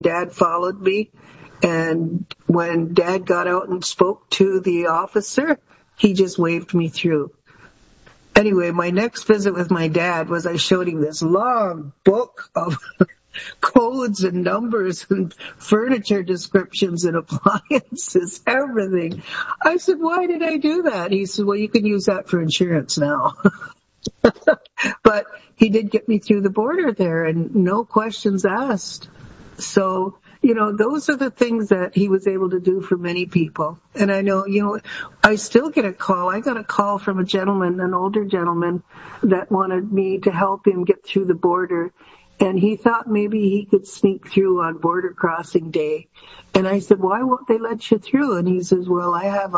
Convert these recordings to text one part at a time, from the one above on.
Dad followed me. And when Dad got out and spoke to the officer, he just waved me through. Anyway, my next visit with my dad was I showed him this long book of codes and numbers and furniture descriptions and appliances, everything. I said, why did I do that? He said, well, you can use that for insurance now. But he did get me through the border there and no questions asked. So, those are the things that he was able to do for many people. And I know, I still get a call. I got a call from a gentleman, an older gentleman, that wanted me to help him get through the border. And he thought maybe he could sneak through on border crossing day. And I said, why won't they let you through? And he says, well, I have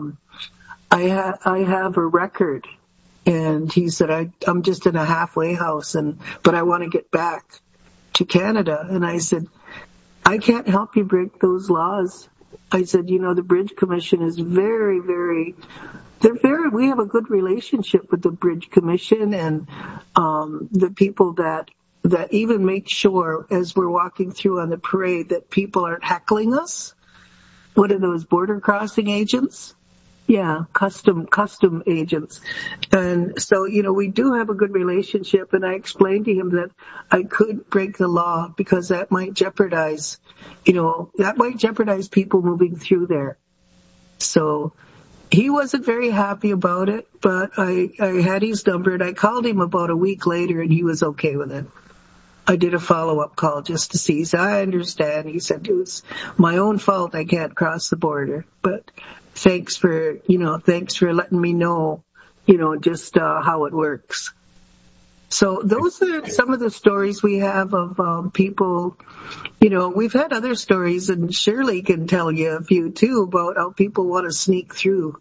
a record. And he said, I'm just in a halfway house, but I want to get back to Canada. And I said, I can't help you break those laws. I said, the Bridge Commission is very, very, we have a good relationship with the Bridge Commission and the people that even make sure as we're walking through on the parade that people aren't heckling us. What are those border crossing agents? Yeah, custom agents. And so, we do have a good relationship, and I explained to him that I could break the law because that might jeopardize people moving through there. So he wasn't very happy about it, but I had his number, and I called him about a week later, and he was okay with it. I did a follow-up call just to see. He said, I understand. He said, it was my own fault I can't cross the border, but thanks for letting me know, just how it works. So those are some of the stories we have of people. We've had other stories, and Shirley can tell you a few too about how people want to sneak through.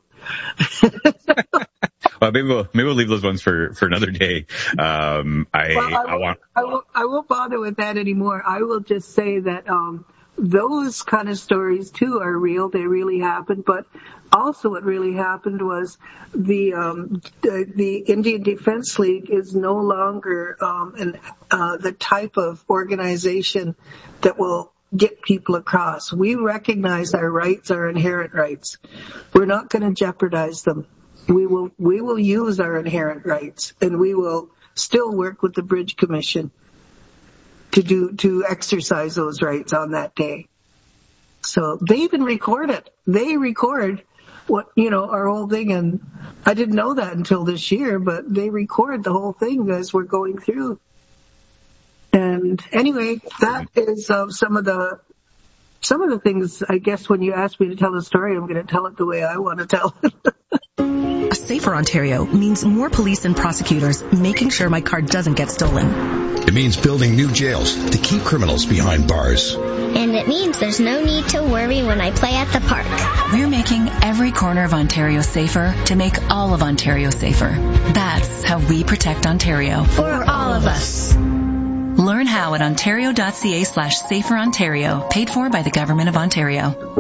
Well, maybe we'll leave those ones for another day. I won't bother with that anymore. I will just say that those kind of stories too are real. They really happened. But also, what really happened was the Indian Defense League is no longer the type of organization that will get people across. We recognize our rights, our inherent rights. We're not going to jeopardize them. We will use our inherent rights, and we will still work with the Bridge Commission to exercise those rights on that day. So they even record it. They record what, our whole thing, and I didn't know that until this year, but they record the whole thing as we're going through. And anyway, that is some of the things, I guess, when you ask me to tell a story, I'm going to tell it the way I want to tell it. A safer Ontario means more police and prosecutors making sure my car doesn't get stolen. It means building new jails to keep criminals behind bars. And it means there's no need to worry when I play at the park. We're making every corner of Ontario safer to make all of Ontario safer. That's how we protect Ontario. For all of us. Learn how at ontario.ca/saferontario, paid for by the Government of Ontario.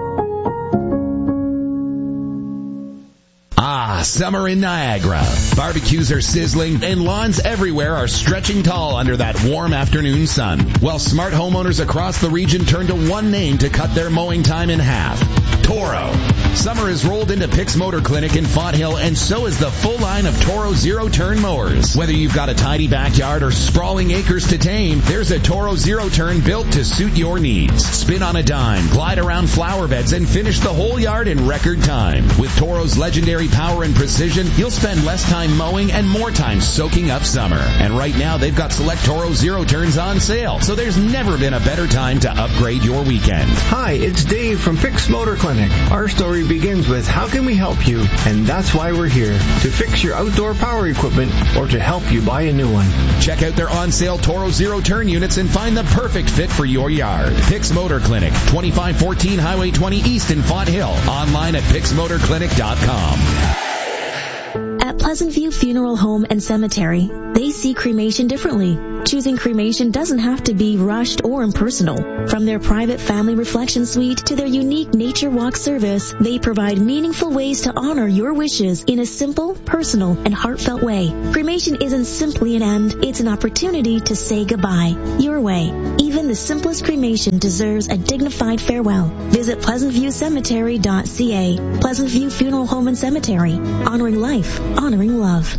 Summer in Niagara. Barbecues are sizzling and lawns everywhere are stretching tall under that warm afternoon sun. While smart homeowners across the region turn to one name to cut their mowing time in half. Toro. Summer has rolled into Pick's Motor Clinic in Fonthill, and so is the full line of Toro zero-turn mowers. Whether you've got a tidy backyard or sprawling acres to tame, there's a Toro zero-turn built to suit your needs. Spin on a dime, glide around flower beds, and finish the whole yard in record time. With Toro's legendary power and precision, you'll spend less time mowing and more time soaking up summer. And right now, they've got select Toro zero-turns on sale, so there's never been a better time to upgrade your weekend. Hi, it's Dave from Pick's Motor Clinic. Our story begins with how can we help you, and that's why we're here, to fix your outdoor power equipment or to help you buy a new one. Check out their on-sale Toro zero-turn units and find the perfect fit for your yard. Pick's Motor Clinic, 2514 Highway 20 East in Fonthill. Online at picksmotorclinic.com. At Pleasant View Funeral Home and Cemetery, they see cremation differently. Choosing cremation doesn't have to be rushed or impersonal. From their private family reflection suite to their unique nature walk service, they provide meaningful ways to honor your wishes in a simple, personal, and heartfelt way. Cremation isn't simply an end, it's an opportunity to say goodbye. Your way. Even Even the simplest cremation deserves a dignified farewell. Visit PleasantViewCemetery.ca. Pleasant View Funeral Home and Cemetery. Honoring life, honoring love.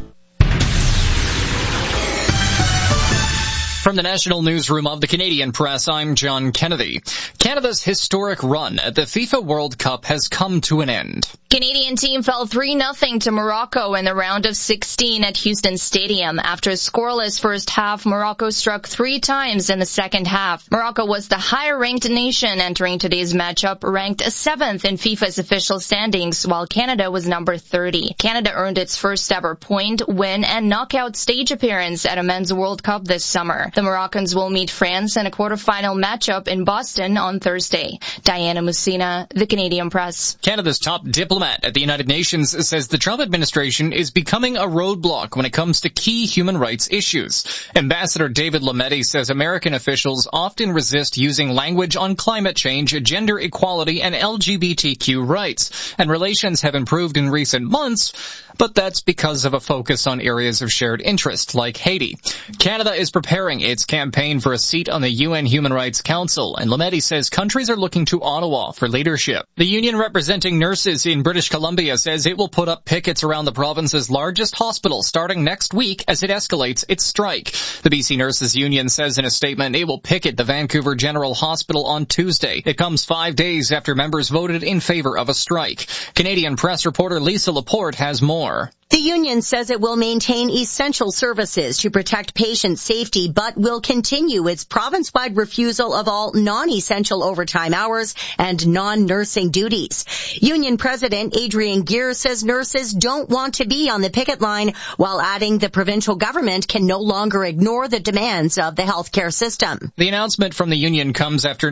From the National Newsroom of the Canadian Press, I'm John Kennedy. Canada's historic run at the FIFA World Cup has come to an end. Canadian team fell 3-0 to Morocco in the round of 16 at Houston Stadium. After a scoreless first half, Morocco struck 3 times in the second half. Morocco was the higher-ranked nation entering today's matchup, ranked 7th in FIFA's official standings, while Canada was number 30. Canada earned its first-ever point, win, and knockout stage appearance at a men's World Cup this summer. The Moroccans will meet France in a quarterfinal matchup in Boston on Thursday. Diana Musina, The Canadian Press. Canada's top diplomat at the United Nations says the Trump administration is becoming a roadblock when it comes to key human rights issues. Ambassador David Lametti says American officials often resist using language on climate change, gender equality, and LGBTQ rights, and relations have improved in recent months, but that's because of a focus on areas of shared interest, like Haiti. Canada is preparing its campaign for a seat on the UN Human Rights Council, and Lametti says countries are looking to Ottawa for leadership. The union representing nurses in British Columbia says it will put up pickets around the province's largest hospital starting next week as it escalates its strike. The BC Nurses Union says in a statement it will picket the Vancouver General Hospital on Tuesday. It comes 5 days after members voted in favor of a strike. Canadian Press reporter Lisa Laporte has more. The union says it will maintain essential services to protect patient safety, but will continue its province-wide refusal of all non-essential overtime hours and non-nursing duties. Union President Adrian Gear says nurses don't want to be on the picket line, while adding the provincial government can no longer ignore the demands of the healthcare system. The announcement from the union comes after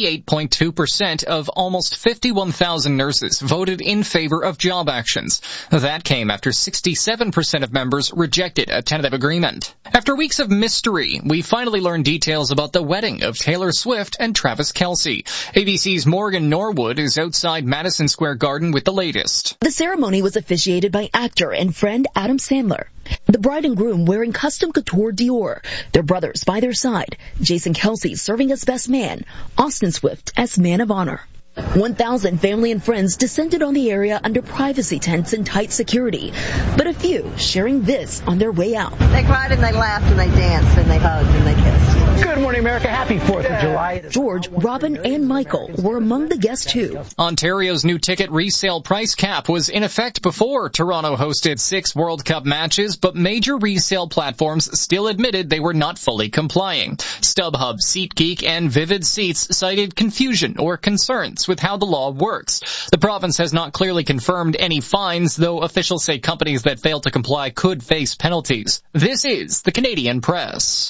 98.2% of almost 51,000 nurses voted in favor of job actions. That came after 67% of members rejected a tentative agreement. After weeks of mystery, we finally learned details about the wedding of Taylor Swift and Travis Kelce. ABC's Morgan Norwood is outside Madison Square Garden with the latest. The ceremony was officiated by actor and friend Adam Sandler. The bride and groom wearing custom couture Dior, their brothers by their side, Jason Kelce serving as best man, Austin Swift as man of honor. 1,000 family and friends descended on the area under privacy tents and tight security, but a few sharing this on their way out. They cried and they laughed and they danced and they hugged and they kissed. Good morning, America. Happy 4th of July. George, Robin, and Michael were among the guests, too. Ontario's new ticket resale price cap was in effect before Toronto hosted 6 World Cup matches, but major resale platforms still admitted they were not fully complying. StubHub, SeatGeek, and Vivid Seats cited confusion or concerns with how the law works. The province has not clearly confirmed any fines, though officials say companies that fail to comply could face penalties. This is the Canadian Press.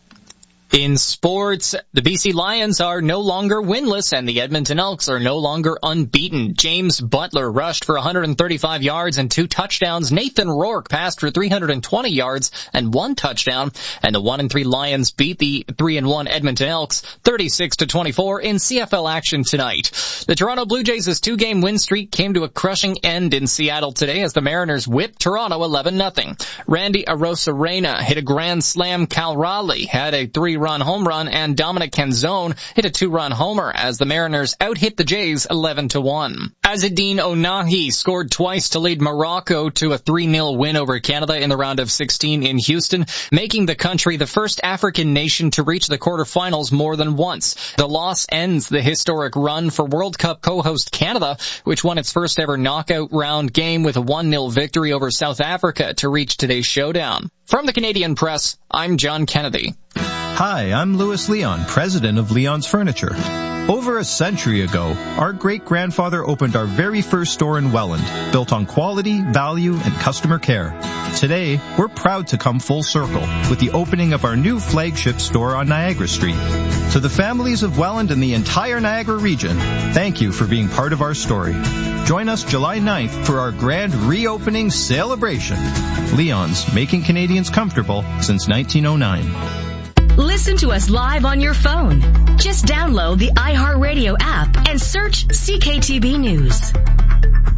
In sports, the BC Lions are no longer winless and the Edmonton Elks are no longer unbeaten. James Butler rushed for 135 yards and 2 touchdowns. Nathan Rourke passed for 320 yards and 1 touchdown. And the 1-3 Lions beat the 3-1 Edmonton Elks 36-24 in CFL action tonight. The Toronto Blue Jays' 2-game win streak came to a crushing end in Seattle today as the Mariners whipped Toronto 11-0. Randy Arozarena hit a grand slam. Cal Raleigh had a 3-run home run, and Dominic Canzone hit a 2-run homer as the Mariners out-hit the Jays 11-1. Azzedine Onahi scored twice to lead Morocco to a 3-0 win over Canada in the round of 16 in Houston, making the country the first African nation to reach the quarterfinals more than once. The loss ends the historic run for World Cup co-host Canada, which won its first ever knockout round game with a 1-0 victory over South Africa to reach today's showdown. From the Canadian Press, I'm John Kennedy. Hi, I'm Louis Leon, president of Leon's Furniture. Over a century ago, our great-grandfather opened our very first store in Welland, built on quality, value, and customer care. Today, we're proud to come full circle with the opening of our new flagship store on Niagara Street. To the families of Welland and the entire Niagara region, thank you for being part of our story. Join us July 9th for our grand reopening celebration. Leon's, making Canadians comfortable since 1909. Listen to us live on your phone. Just download the iHeartRadio app and search CKTB News.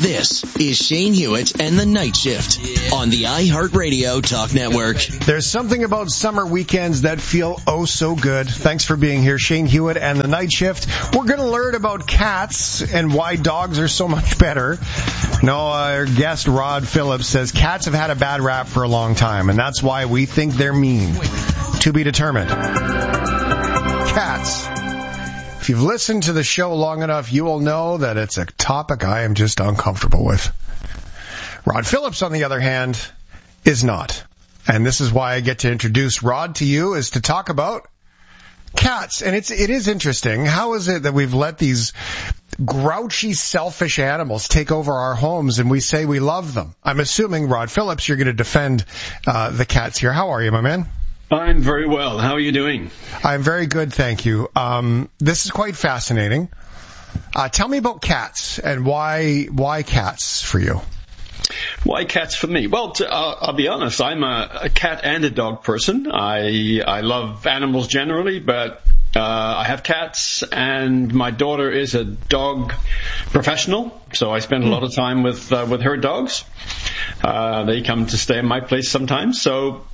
This is Shane Hewitt and the Night Shift on the iHeartRadio Talk Network. There's something about summer weekends that feel oh so good. Thanks for being here, Shane Hewitt and the Night Shift. We're going to learn about cats and why dogs are so much better. Our guest Rod Phillips says cats have had a bad rap for a long time, and that's why we think they're mean. To be determined. Cats. If you've listened to the show long enough, you will know that it's a topic I am just uncomfortable with. Rod Phillips, on the other hand, is not. And this is why I get to introduce Rod to you, is to talk about cats. And it is interesting. How is it that we've let these grouchy, selfish animals take over our homes and we say we love them? I'm assuming, Rod Phillips, you're going to defend the cats here. How are you, my man? I'm very well. How are you doing? I'm very good, thank you. This is quite fascinating. Tell me about cats and why cats for you? Why cats for me? Well, I'll be honest. I'm a cat and a dog person. I love animals generally, but I have cats, and my daughter is a dog professional, so I spend a lot of time with her dogs. They come to stay in my place sometimes, so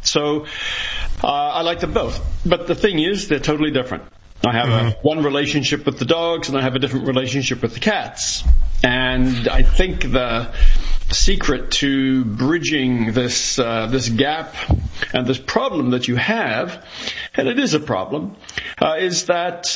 I like them both. But the thing is, they're totally different. I have one relationship with the dogs, and I have a different relationship with the cats. And I think the secret to bridging this gap and this problem that you have, and it is a problem, is that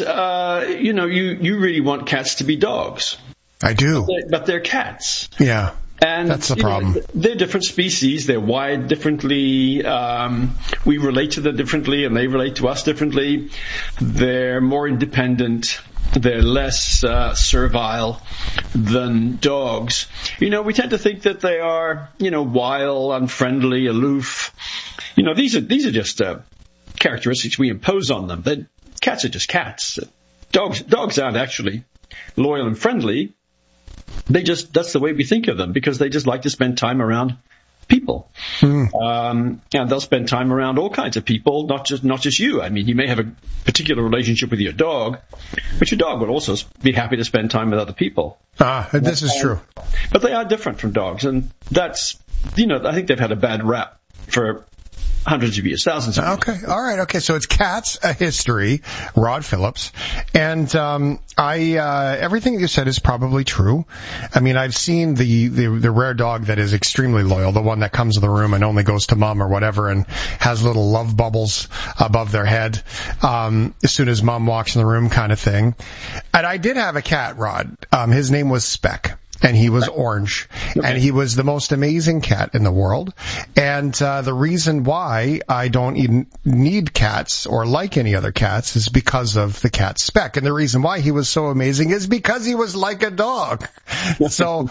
you really want cats to be dogs. I do, but they're cats. Yeah. And that's the problem. They're different species. They're wired differently. We relate to them differently, and they relate to us differently. They're more independent. They're less servile than dogs. We tend to think that they are, wild, unfriendly, aloof. These are just characteristics we impose on them. But cats are just cats. Dogs aren't actually loyal and friendly. That's the way we think of them, because they just like to spend time around people. And they'll spend time around all kinds of people, not just you. I mean, you may have a particular relationship with your dog, but your dog would also be happy to spend time with other people. This is true. But they are different from dogs, and that's, I think they've had a bad rap for hundreds of years, thousands of years. Okay, all right, okay. So it's cats, a history, Rod Phillips, and everything you said is probably true. I mean, I've seen the rare dog that is extremely loyal, the one that comes to the room and only goes to mom or whatever, and has little love bubbles above their head as soon as mom walks in the room, kind of thing. And I did have a cat, Rod. His name was Speck. And he was orange, and he was the most amazing cat in the world. And the reason why I don't even need cats or like any other cats is because of the cat Speck. And the reason why he was so amazing is because he was like a dog. So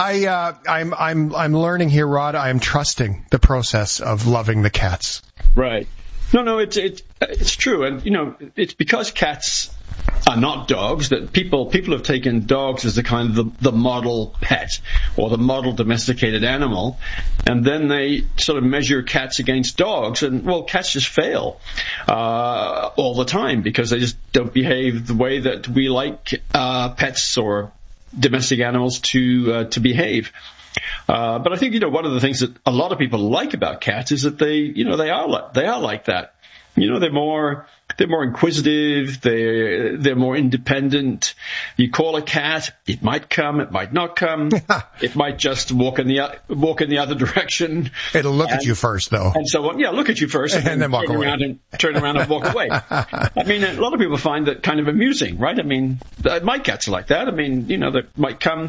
I'm learning here, Rod. I am trusting the process of loving the cats. Right. No, it's true, and it's because cats are not dogs that people have taken dogs as the kind of the model pet or the model domesticated animal, and then they sort of measure cats against dogs, and cats just fail all the time because they just don't behave the way that we like pets or domestic animals to behave. But I think one of the things that a lot of people like about cats is that they are like that. They're more inquisitive. They're more independent. You call a cat, it might come, it might not come. It might just walk in the other direction. It'll look at you first, though. And so on. Yeah, look at you first, and then walk away. Turn around and walk away. I mean, a lot of people find that kind of amusing, right? I mean, my cats are like that. I mean, they might come.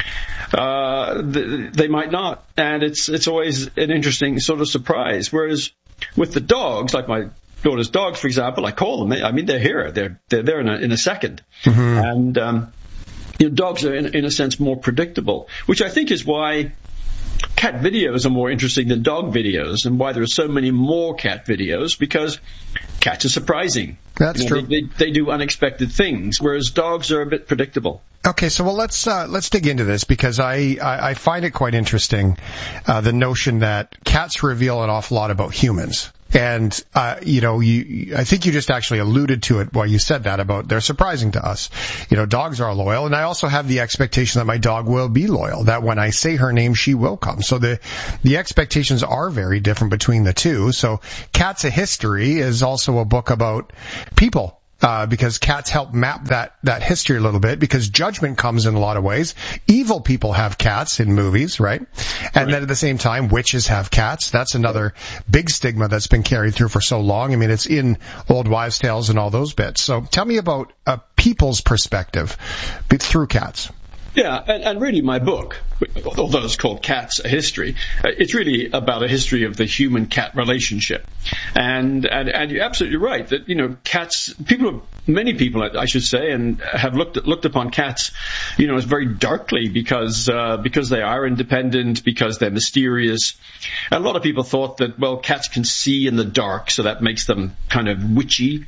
They might not, and it's always an interesting sort of surprise. Whereas with the dogs, like my daughter's dogs, for example, I call them. I mean, they're here. They're there in a second. And dogs are in a sense more predictable, which I think is why cat videos are more interesting than dog videos, and why there are so many more cat videos, because cats are surprising. That's true. They do unexpected things, whereas dogs are a bit predictable. Okay, so let's dig into this, because I find it quite interesting, the notion that cats reveal an awful lot about humans. And, I think you just actually alluded to it while you said that about they're surprising to us. Dogs are loyal. And I also have the expectation that my dog will be loyal, that when I say her name, she will come. So the expectations are very different between the two. So Cats: A History is also a book about people. Because cats help map that history a little bit, because judgment comes in a lot of ways. Evil people have cats in movies, right? And then at the same time, witches have cats. That's another big stigma that's been carried through for so long. I mean, it's in old wives' tales and all those bits. So tell me about a people's perspective through cats. Yeah, and really my book, although it's called Cats: A History, it's really about a history of the human-cat relationship. And you're absolutely right that, cats, many people, I should say, and have looked upon cats, as very darkly because they are independent, because they're mysterious. And a lot of people thought that, well, cats can see in the dark, so that makes them kind of witchy.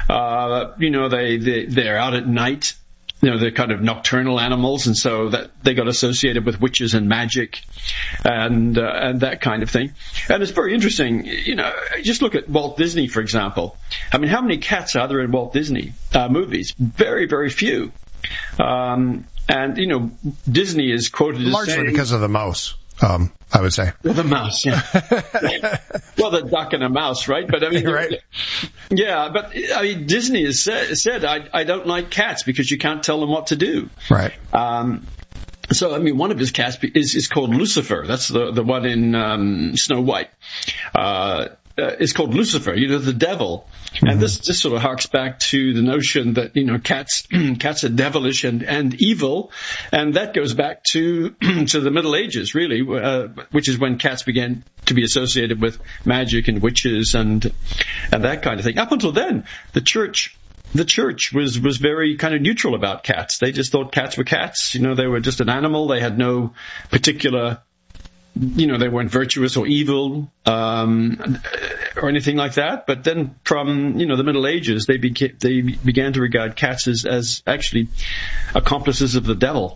They're out at night. They're kind of nocturnal animals, and so that they got associated with witches and magic and that kind of thing. And it's very interesting, just look at Walt Disney, for example. I mean, how many cats are there in Walt Disney movies? Very, very few. Disney is quoted as largely because of the mouse. I would say. Well, the mouse, yeah. Well, the duck and a mouse, right? But I mean, right. Yeah, but I mean, Disney has said I don't like cats because you can't tell them what to do. Right. So, I mean, one of his cats is called Lucifer. That's the one in Snow White. It's called Lucifer, the devil. Mm-hmm. And this sort of harks back to the notion that, cats are devilish and evil. And that goes back to the Middle Ages, really, which is when cats began to be associated with magic and witches and that kind of thing. Up until then, the church was very kind of neutral about cats. They just thought cats were cats. They were just an animal. They had no particular, they weren't virtuous or evil, or anything like that. But then from, the Middle Ages, they began to regard cats as actually accomplices of the devil.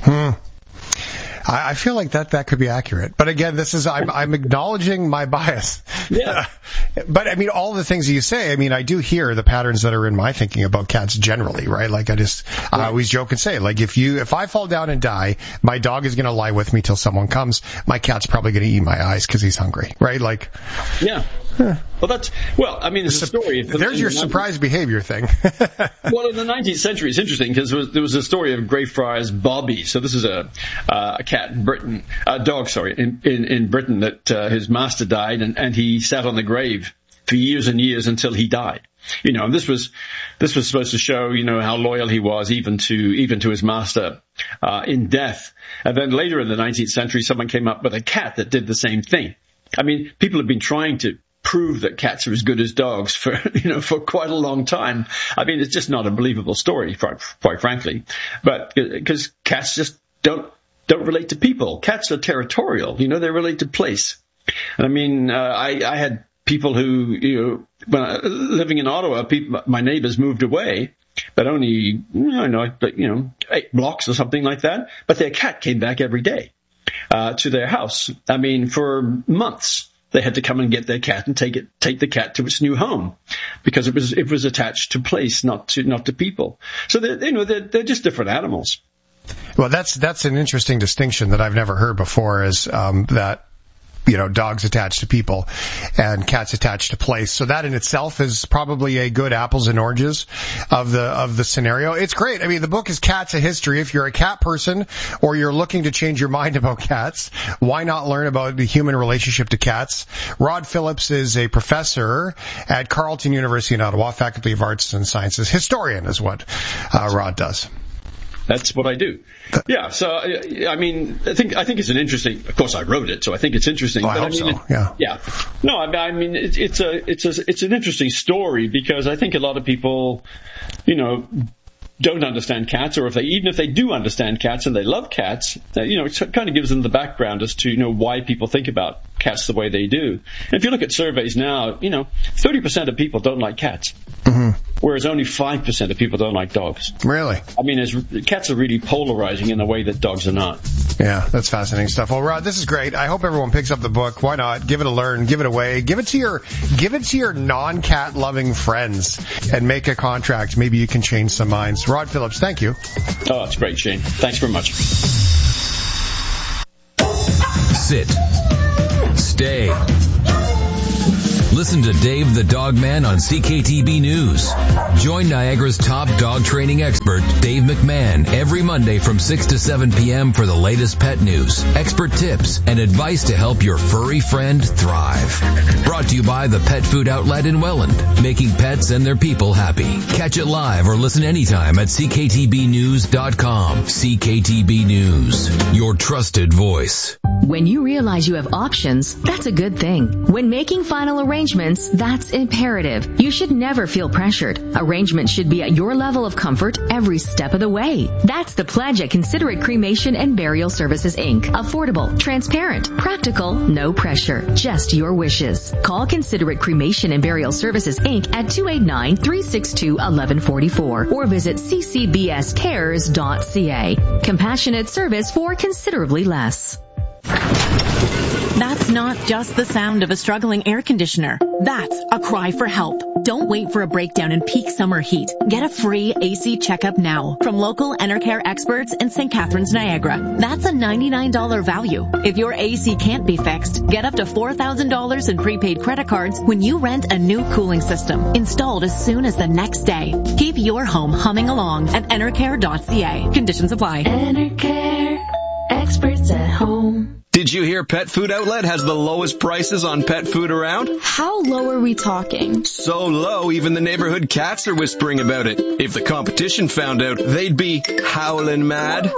I feel like that could be accurate. But again, I'm acknowledging my bias. Yeah. But I mean, all the things you say, I mean, I do hear the patterns that are in my thinking about cats generally, right? Like I always joke and say, like if I fall down and die, my dog is going to lie with me till someone comes. My cat's probably going to eat my eyes because he's hungry, right? Like. Yeah. Well, I mean, there's a story. There's your surprise behavior thing. Well, in the 19th century, it's interesting because there was a story of Greyfriars Bobby. So this is a cat in Britain, a dog, sorry, in Britain that his master died, and he sat on the grave for years and years until he died. And this was supposed to show, how loyal he was even to his master in death. And then later in the 19th century, someone came up with a cat that did the same thing. I mean, people have been trying to prove that cats are as good as dogs for quite a long time. I mean, it's just not a believable story, quite frankly. But because cats just don't relate to people. Cats are territorial. They relate to place. And I mean, I had people who, living in Ottawa, my neighbors moved away, but only, 8 blocks or something like that. But their cat came back every day to their house. I mean, for months. They had to come and get their cat and take the cat to its new home because it was attached to place, not to people. So they're just different animals. Well, that's an interesting distinction that I've never heard before, is that dogs attached to people and cats attached to place. So that in itself is probably a good apples and oranges of the scenario. It's great. I mean, the book is Cats: A History. If you're a cat person or you're looking to change your mind about cats, why not learn about the human relationship to cats? Rod Phillips is a professor at Carleton University in Ottawa, Faculty of Arts and Sciences. Historian is what Rod does. That's what I do. Yeah. So, I mean, I think it's an interesting, of course I wrote it, so I think it's interesting. I hope so. Yeah. Yeah. No, I mean, it's an interesting story because I think a lot of people, don't understand cats, or even if they do understand cats and they love cats, it kind of gives them the background as to, why people think about cats the way they do. And if you look at surveys now, 30% of people don't like cats. Mm-hmm. Whereas only 5% of people don't like dogs. Really? I mean, cats are really polarizing in a way that dogs are not. Yeah, that's fascinating stuff. Well, Rod, this is great. I hope everyone picks up the book. Why not? Give it a learn. Give it away. Give it to your non-cat loving friends and make a contract. Maybe you can change some minds. Rod Phillips, thank you. Oh, that's great, Shane. Thanks very much. Sit. Stay. Listen to Dave the Dog Man on CKTB News. Join Niagara's top dog training expert, Dave McMahon, every Monday from 6 to 7 p.m. for the latest pet news, expert tips, and advice to help your furry friend thrive. Brought to you by the Pet Food Outlet in Welland, making pets and their people happy. Catch it live or listen anytime at CKTBnews.com. CKTB News, your trusted voice. When you realize you have options, that's a good thing. When making final arrangements, that's imperative. You should never feel pressured. Arrangements should be at your level of comfort every step of the way. That's the pledge at Considerate Cremation and Burial Services, Inc. Affordable, transparent, practical, no pressure, just your wishes. Call Considerate Cremation and Burial Services, Inc. at 289-362-1144 or visit ccbscares.ca. Compassionate service for considerably less. That's not just the sound of a struggling air conditioner. That's a cry for help. Don't wait for a breakdown in peak summer heat. Get a free AC checkup now from local Enercare experts in St. Catharines, Niagara. That's a $99 value. If your AC can't be fixed, get up to $4,000 in prepaid credit cards when you rent a new cooling system installed as soon as the next day. Keep your home humming along at enercare.ca. Conditions apply. Enercare, experts at home. Did you hear Pet Food Outlet has the lowest prices on pet food around? How low are we talking? So low, even the neighborhood cats are whispering about it. If the competition found out, they'd be howling mad.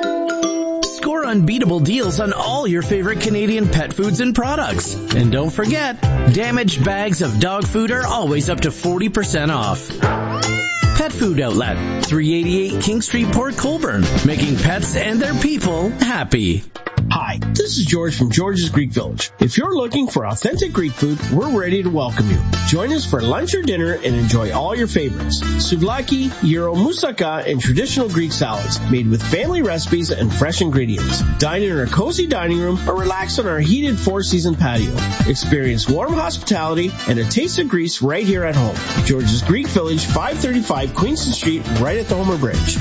Score unbeatable deals on all your favorite Canadian pet foods and products. And don't forget, damaged bags of dog food are always up to 40% off. Pet Food Outlet, 388 King Street, Port Colborne, making pets and their people happy. Hi, this is George from George's Greek Village. If you're looking for authentic Greek food, we're ready to welcome you. Join us for lunch or dinner and enjoy all your favorites. Souvlaki, gyro, moussaka, and traditional Greek salads made with family recipes and fresh ingredients. Dine in our cozy dining room or relax on our heated four-season patio. Experience warm hospitality and a taste of Greece right here at home. George's Greek Village, 535 Queenston Street, right at the Homer Bridge.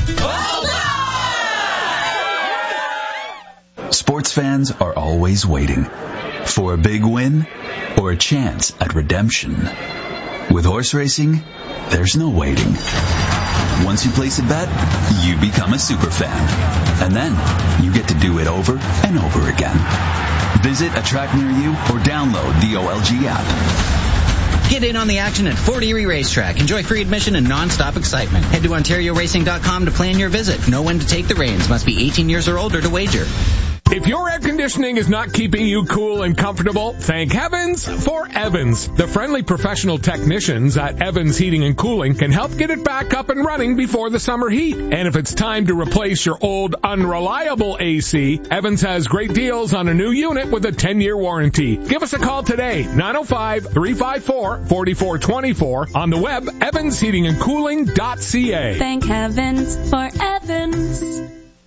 Sports fans are always waiting for a big win or a chance at redemption. With horse racing, there's no waiting. Once you place a bet, you become a super fan. And then you get to do it over and over again. Visit a track near you or download the OLG app. Get in on the action at Fort Erie Racetrack. Enjoy free admission and non-stop excitement. Head to OntarioRacing.com to plan your visit. Know when to take the reins. Must be 18 years or older to wager. If your air conditioning is not keeping you cool and comfortable, thank heavens for Evans. The friendly professional technicians at Evans Heating and Cooling can help get it back up and running before the summer heat. And if it's time to replace your old unreliable AC, Evans has great deals on a new unit with a 10-year warranty. Give us a call today, 905-354-4424, on the web, evansheatingandcooling.ca. Thank heavens for Evans.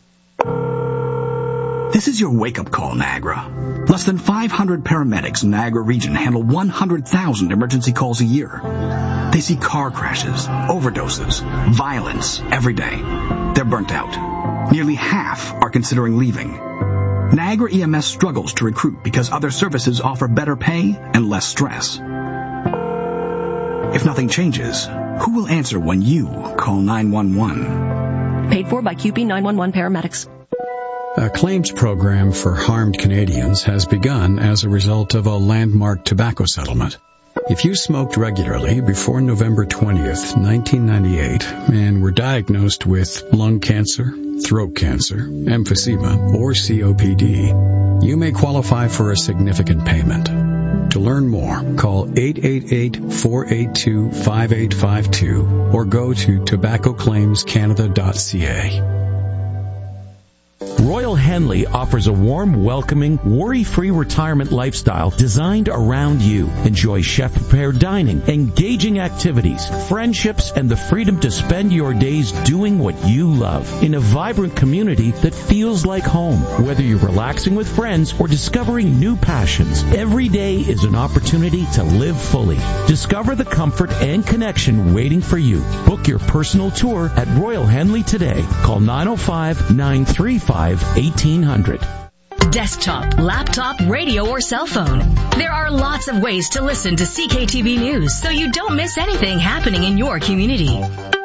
This is your wake-up call, Niagara. Less than 500 paramedics in Niagara region handle 100,000 emergency calls a year. They see car crashes, overdoses, violence every day. They're burnt out. Nearly half are considering leaving. Niagara EMS struggles to recruit because other services offer better pay and less stress. If nothing changes, who will answer when you call 911? Paid for by QP 911 paramedics. A claims program for harmed Canadians has begun as a result of a landmark tobacco settlement. If you smoked regularly before November 20th, 1998, and were diagnosed with lung cancer, throat cancer, emphysema, or COPD, you may qualify for a significant payment. To learn more, call 888-482-5852 or go to tobaccoclaimscanada.ca. Royal Henley offers a warm, welcoming, worry-free retirement lifestyle designed around you. Enjoy chef-prepared dining, engaging activities, friendships, and the freedom to spend your days doing what you love in a vibrant community that feels like home. Whether you're relaxing with friends or discovering new passions, every day is an opportunity to live fully. Discover the comfort and connection waiting for you. Book your personal tour at Royal Henley today. Call 905-935-1800. Desktop, laptop, radio, or cell phone. There are lots of ways to listen to CKTB News so you don't miss anything happening in your community.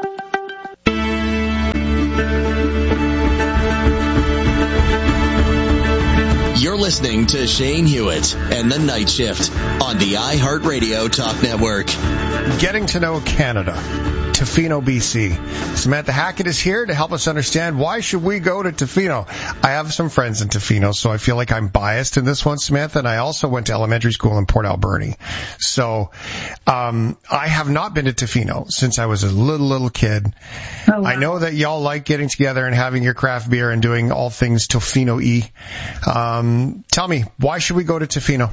You're listening to Shane Hewitt and the Night Shift on the iHeartRadio Talk Network. Getting to know Canada. Tofino, BC. Samantha Hackett is here to help us understand why should we go to Tofino. I have some friends in Tofino, so I feel like I'm biased in this one, Samantha, and I also went to elementary school in Port Alberni. So I have not been to Tofino since I was a little kid. Oh, wow. I know that y'all like getting together and having your craft beer and doing all things Tofino-y. Tell me, why should we go to Tofino?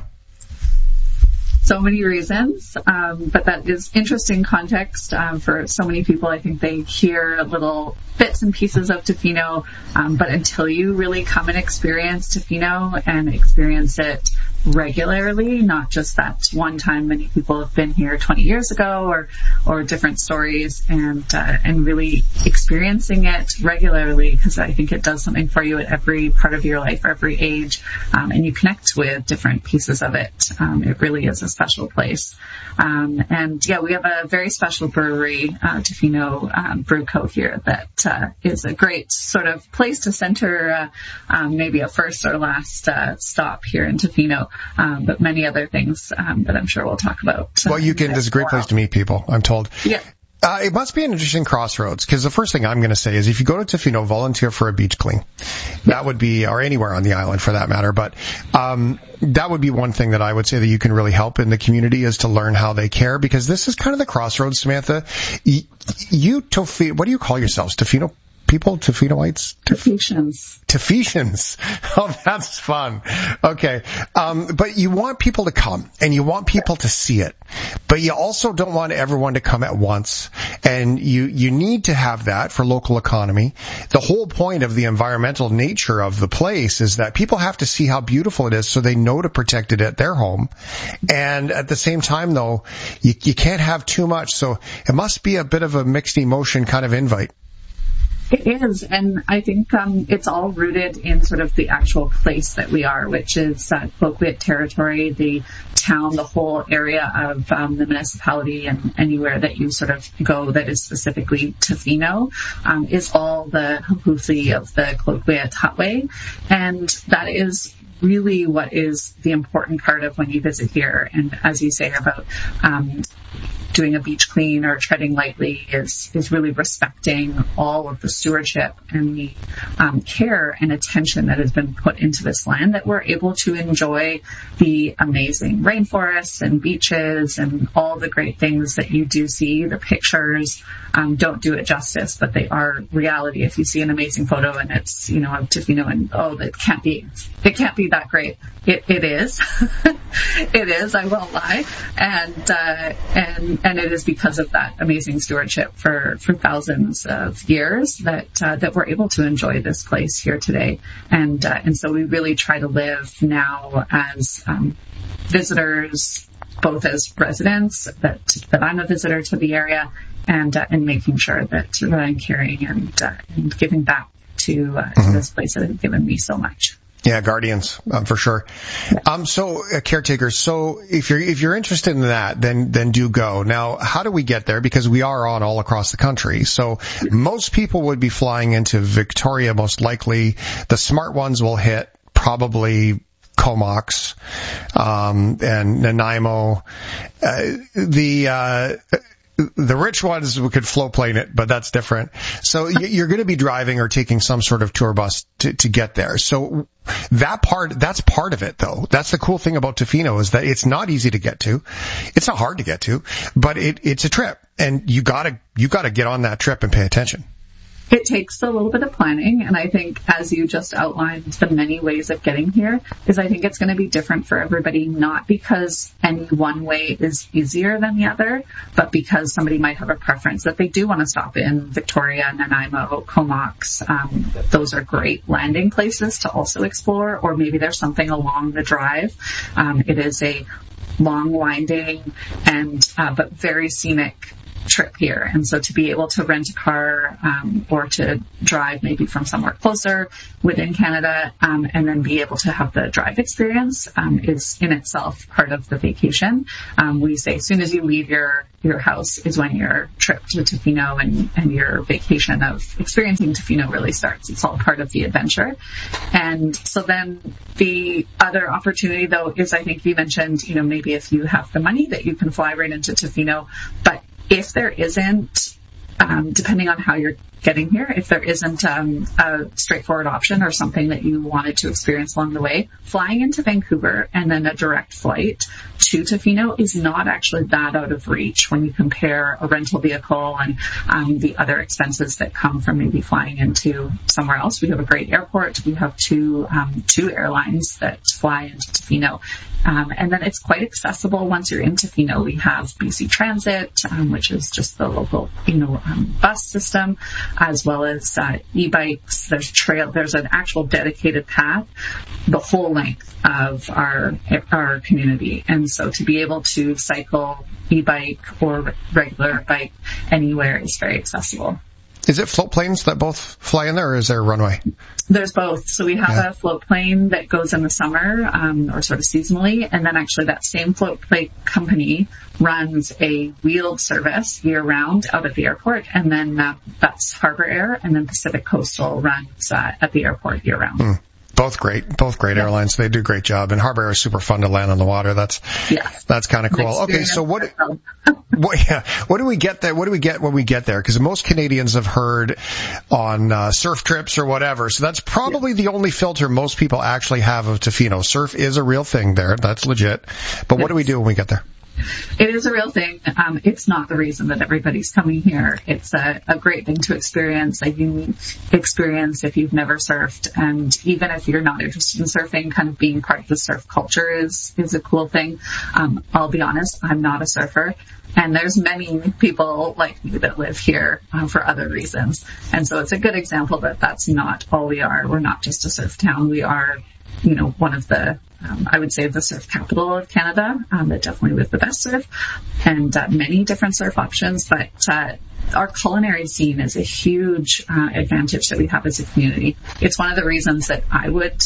So many reasons, but that is interesting context for so many people. I think they hear little bits and pieces of Tofino, but until you really come and experience Tofino and experience it regularly, not just that one time many people have been here 20 years ago or different stories, and really experiencing it regularly, because I think it does something for you at every part of your life, every age, and you connect with different pieces of it. It really is a special place. And yeah, we have a very special brewery, Tofino Brew Co. here, that is a great sort of place to center maybe a first or last stop here in Tofino. But many other things that I'm sure we'll talk about. Well, there's a great place to meet people, I'm told. Yeah. It must be an interesting crossroads, because the first thing I'm going to say is if you go to Tofino, volunteer for a beach clean. That would be, or anywhere on the island for that matter, but that would be one thing that I would say that you can really help in the community, is to learn how they care, because this is kind of the crossroads, Samantha. Tofino, what do you call yourselves? Tofino people? Tofinoites? Tofetians. Oh, that's fun. Okay. But you want people to come, and you want people to see it, but you also don't want everyone to come at once. And you need to have that for local economy. The whole point of the environmental nature of the place is that people have to see how beautiful it is so they know to protect it at their home. And at the same time, though, you can't have too much. So it must be a bit of a mixed emotion kind of invite. It is, and I think it's all rooted in sort of the actual place that we are, which is Cloquet territory, the town, the whole area of the municipality, and anywhere that you sort of go that is specifically Tofino is all the Hapusi of the Cloquet Hutway, and that is really what is the important part of when you visit here. And as you say about doing a beach clean or treading lightly is really respecting all of the stewardship and the care and attention that has been put into this land, that we're able to enjoy the amazing rainforests and beaches and all the great things that you do see. The pictures don't do it justice, but they are reality. If you see an amazing photo and it's, of Tofino, and it can't be that great. It is. It is, I won't lie. And it is because of that amazing stewardship for thousands of years that we're able to enjoy this place here today. And so we really try to live now as visitors, both as residents, that I'm a visitor to the area, and making sure that I'm caring and giving back to this place that has given me so much. Yeah, guardians, for sure. So caretakers. So if you're interested in that, then do go. Now, how do we get there? Because we are on all across the country. So most people would be flying into Victoria, most likely. The smart ones will hit probably Comox, and Nanaimo. The rich ones could flow plane it, but that's different. So you're going to be driving or taking some sort of tour bus to get there. So that's part of it, though. That's the cool thing about Tofino, is that it's not easy to get to. It's not hard to get to, but it's a trip, and you gotta get on that trip and pay attention. It takes a little bit of planning, and I think, as you just outlined, the many ways of getting here is I think it's going to be different for everybody, not because any one way is easier than the other, but because somebody might have a preference that they do want to stop in Victoria, Nanaimo, Comox. Those are great landing places to also explore, or maybe there's something along the drive. It is a long, winding, and but very scenic trip here, and so to be able to rent a car or to drive maybe from somewhere closer within Canada and then be able to have the drive experience is in itself part of the vacation. We say as soon as you leave your house is when your trip to Tofino and your vacation of experiencing Tofino really starts. It's all part of the adventure. And so then the other opportunity, though, is I think you mentioned, maybe if you have the money that you can fly right into Tofino, but if there isn't, depending on how you're getting here, if there isn't a straightforward option or something that you wanted to experience along the way, flying into Vancouver and then a direct flight to Tofino is not actually that out of reach when you compare a rental vehicle and the other expenses that come from maybe flying into somewhere else. We have a great airport. We have two airlines that fly into Tofino. And then it's quite accessible once you're in Tofino. We have BC Transit, which is just the local, bus system, as well as e-bikes. There's an actual dedicated path the whole length of our community. And so to be able to cycle, e-bike, or regular bike anywhere is very accessible. Is it float planes that both fly in there, or is there a runway? There's both. So we have a float plane that goes in the summer, or sort of seasonally, and then actually that same float plane company runs a wheeled service year-round out at the airport, and then that's Harbour Air, and then Pacific Coastal runs at the airport year-round. Both great airlines. They do a great job, and Harbour Air is super fun to land on the water. That's kind of cool. Okay, so what do we get there? What do we get when we get there? Because most Canadians have heard on surf trips or whatever. So that's probably the only filter most people actually have of Tofino. Surf is a real thing there. That's legit. But what do we do when we get there? It is a real thing. It's not the reason that everybody's coming here. It's a great thing to experience, a unique experience if you've never surfed. And even if you're not interested in surfing, kind of being part of the surf culture is a cool thing. I'll be honest, I'm not a surfer. And there's many people like me that live here for other reasons. And so it's a good example that that's not all we are. We're not just a surf town. We are, one of the I would say the surf capital of Canada, but definitely with the best surf and many different surf options. But our culinary scene is a huge advantage that we have as a community. It's one of the reasons that I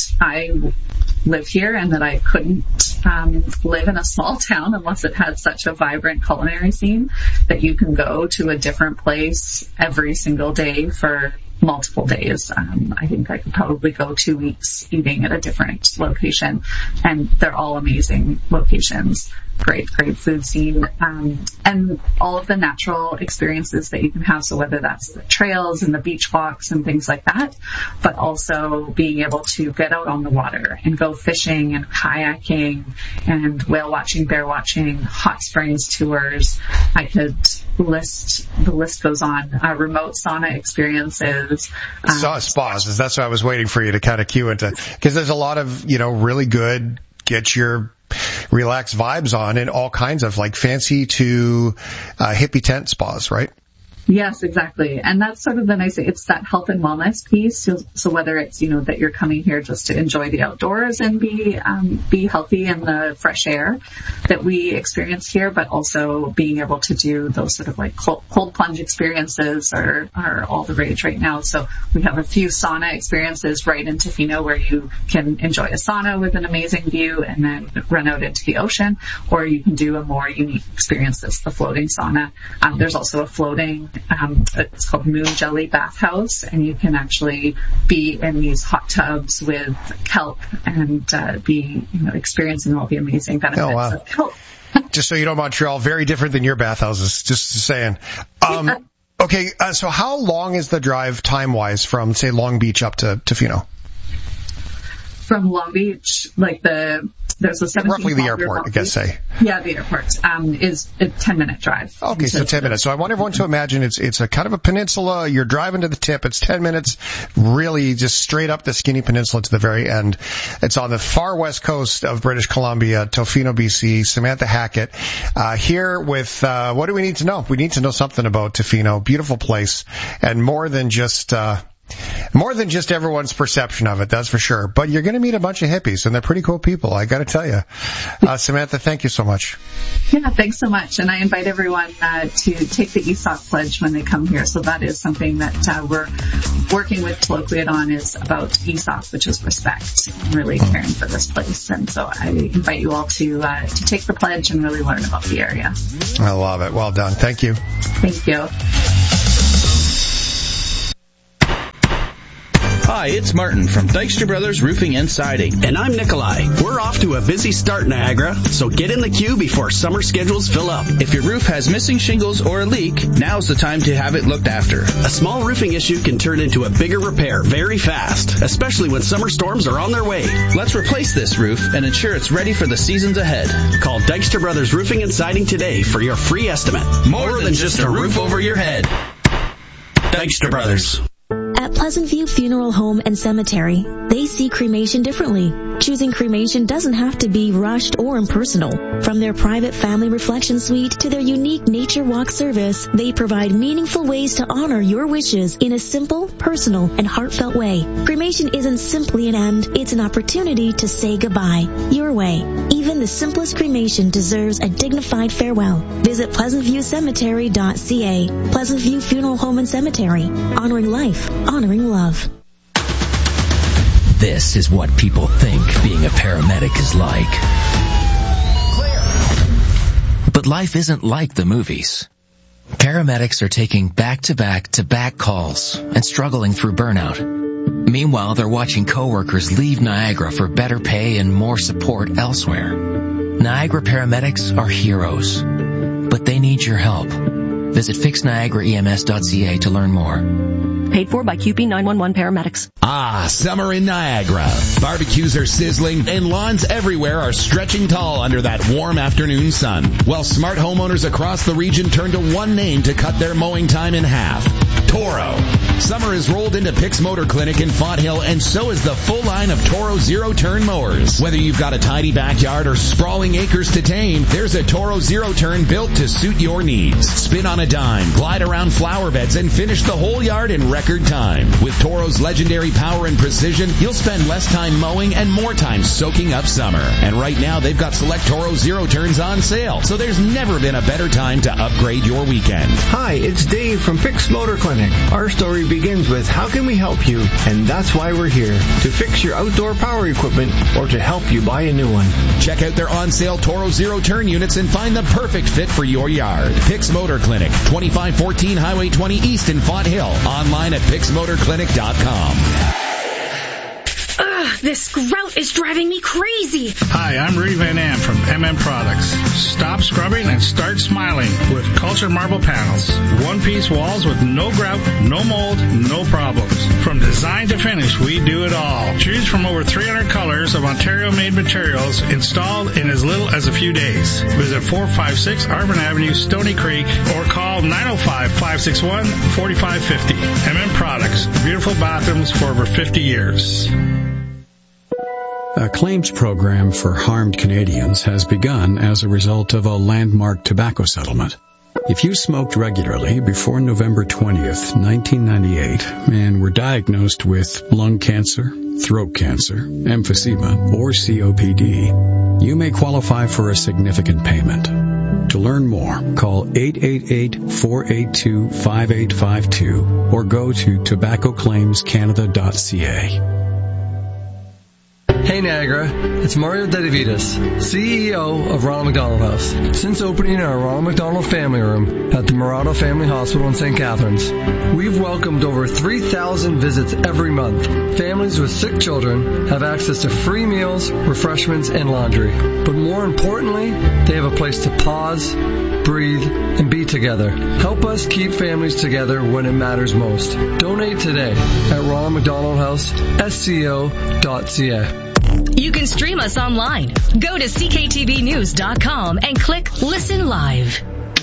live here and that I couldn't live in a small town unless it had such a vibrant culinary scene that you can go to a different place every single day for multiple days. I think I could probably go 2 weeks eating at a different location, and they're all amazing locations. Great food scene, and all of the natural experiences that you can have. So whether that's the trails and the beach walks and things like that, but also being able to get out on the water and go fishing and kayaking and whale watching, bear watching, hot springs tours. I could the list goes on. Remote sauna experiences. Spas. That's what I was waiting for you to kind of cue into, because there's a lot of, really good, get your relaxed vibes on in all kinds of like fancy to hippie tent spas, right? Yes, exactly. And that's sort of the nice thing. It's that health and wellness piece. So whether it's, that you're coming here just to enjoy the outdoors and be healthy in the fresh air that we experience here, but also being able to do those sort of like cold plunge experiences are all the rage right now. So we have a few sauna experiences right in Tofino where you can enjoy a sauna with an amazing view and then run out into the ocean, or you can do a more unique experience that's the floating sauna. There's also a floating it's called Moon Jelly Bathhouse, and you can actually be in these hot tubs with kelp and be experiencing all the amazing benefits of kelp. Just so you know, Montreal, very different than your bathhouses, just saying. Okay, so how long is the drive time-wise from, say, Long Beach up to Tofino? From Long Beach, like the there's a 17 roughly the airport, I guess, say. Yeah, the airport is a 10-minute drive. Okay, so 10 minutes. So I want everyone to imagine it's a kind of a peninsula. You're driving to the tip. It's 10 minutes, really just straight up the skinny peninsula to the very end. It's on the far west coast of British Columbia, Tofino, BC. Samantha Hackett here with what do we need to know? We need to know something about Tofino. Beautiful place, and more than just everyone's perception of it, that's for sure. But you're going to meet a bunch of hippies, and they're pretty cool people, I got to tell you. Samantha, thank you so much. Yeah, thanks so much. And I invite everyone to take the ESOP pledge when they come here. So that is something that we're working with Colloquiate on, is about ESOP, which is respect, really caring for this place. And so I invite you all to take the pledge and really learn about the area. I love it. Well done. Thank you. Thank you. Hi, it's Martin from Dykstra Brothers Roofing and Siding. And I'm Nikolai. We're off to a busy start, Niagara, so get in the queue before summer schedules fill up. If your roof has missing shingles or a leak, now's the time to have it looked after. A small roofing issue can turn into a bigger repair very fast, especially when summer storms are on their way. Let's replace this roof and ensure it's ready for the seasons ahead. Call Dykstra Brothers Roofing and Siding today for your free estimate. More than just a roof over your head. Dykstra Brothers. At Pleasant View Funeral Home and Cemetery, they see cremation differently. Choosing cremation doesn't have to be rushed or impersonal. From their private family reflection suite to their unique nature walk service, they provide meaningful ways to honor your wishes in a simple, personal, and heartfelt way. Cremation isn't simply an end, it's an opportunity to say goodbye. Your way. Even the simplest cremation deserves a dignified farewell. Visit pleasantviewcemetery.ca. Pleasant View Funeral Home and Cemetery. Honoring life. Honoring love. This is what people think being a paramedic is like. But life isn't like the movies. Paramedics are taking back-to-back-to-back calls and struggling through burnout. Meanwhile, they're watching coworkers leave Niagara for better pay and more support elsewhere. Niagara paramedics are heroes, but they need your help. Visit fixniagaraems.ca to learn more. Paid for by QP 911 paramedics. Ah, summer in Niagara. Barbecues are sizzling and lawns everywhere are stretching tall under that warm afternoon sun. While smart homeowners across the region turn to one name to cut their mowing time in half. Toro. Summer has rolled into Pick's Motor Clinic in Fonthill, and so is the full line of Toro zero-turn mowers. Whether you've got a tidy backyard or sprawling acres to tame, there's a Toro zero-turn built to suit your needs. Spin on a dime, glide around flower beds, and finish the whole yard in record time. With Toro's legendary power and precision, you'll spend less time mowing and more time soaking up summer. And right now, they've got select Toro zero-turns on sale, so there's never been a better time to upgrade your weekend. Hi, it's Dave from Pick's Motor Clinic. Our story begins with how can we help you, and that's why we're here, to fix your outdoor power equipment or to help you buy a new one. Check out their on-sale Toro zero-turn units and find the perfect fit for your yard. Pick's Motor Clinic, 2514 Highway 20 East in Fonthill. Online at picksmotorclinic.com. Ugh, this grout is driving me crazy. Hi, I'm Rudy Van Am from MM Products. Stop scrubbing and start smiling with Culture Marble Panels. One-piece walls with no grout, no mold, no problems. From design to finish, we do it all. Choose from over 300 colors of Ontario-made materials installed in as little as a few days. Visit 456 Arvin Avenue, Stony Creek, or call 905-561-4550. MM Products. Beautiful bathrooms for over 50 years. A claims program for harmed Canadians has begun as a result of a landmark tobacco settlement. If you smoked regularly before November 20th, 1998, and were diagnosed with lung cancer, throat cancer, emphysema, or COPD, you may qualify for a significant payment. To learn more, call 888-482-5852 or go to tobaccoclaimscanada.ca. Hey Niagara, it's Mario Dedivitas, CEO of Ronald McDonald House. Since opening our Ronald McDonald Family Room at the Murado Family Hospital in St. Catharines, we've welcomed over 3,000 visits every month. Families with sick children have access to free meals, refreshments, and laundry. But more importantly, they have a place to pause, breathe, and be together. Help us keep families together when it matters most. Donate today at Ronald McDonald House, SCO.ca. You can stream us online. Go to cktvnews.com and click Listen Live.